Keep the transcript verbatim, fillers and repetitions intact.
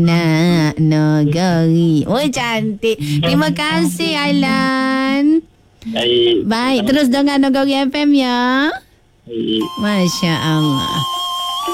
Nak negeri. Oh, cantik. Terima kasih, Ailan. Baik. Baik, terus dengar Nagari F M ya. Baik. Masya Allah.